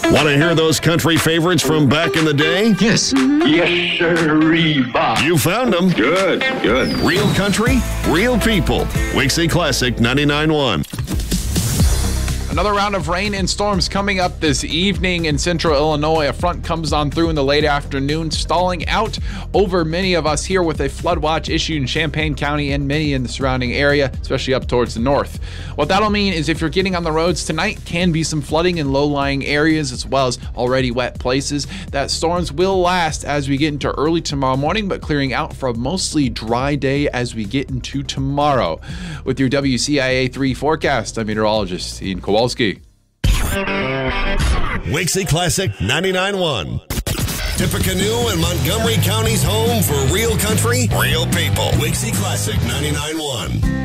Want to hear those country favorites from back in the day? Yes. Yes, sirree, Bob. You found them. Good. Real country, real people. Wixie Classic 99.1. Another round of rain and storms coming up this evening in central Illinois. A front comes on through in the late afternoon, stalling out over many of us here with a flood watch issued in Champaign County and many in the surrounding area, especially up towards the north. What that'll mean is if you're getting on the roads tonight, can be some flooding in low-lying areas as well as already wet places. That storms will last as we get into early tomorrow morning, but clearing out for a mostly dry day as we get into tomorrow. With your WCIA 3 forecast, I'm meteorologist Ian Kowalski. Wixie Classic 99.1. Tippecanoe and Montgomery County's home for real country, real people. Wixie Classic 99.1.